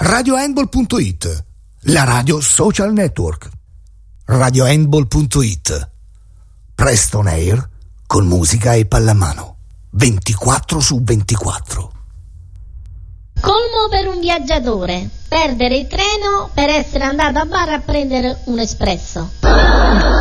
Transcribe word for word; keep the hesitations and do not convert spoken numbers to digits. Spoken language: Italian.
radio handball punto it, la radio social network. radio handball punto it. Presto on air con musica e pallamano. ventiquattro su ventiquattro. Colmo per un viaggiatore: perdere il treno per essere andato a bar a prendere un espresso.